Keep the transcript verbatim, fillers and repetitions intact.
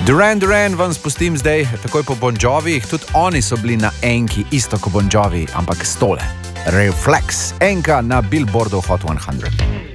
Duran Duran vam spustim zdaj, takoj po Bon Jovih, tudi oni so bili na enki, isto kot Bon Jovi, ampak stole. Reflex, enka na Billboardu Hot sto.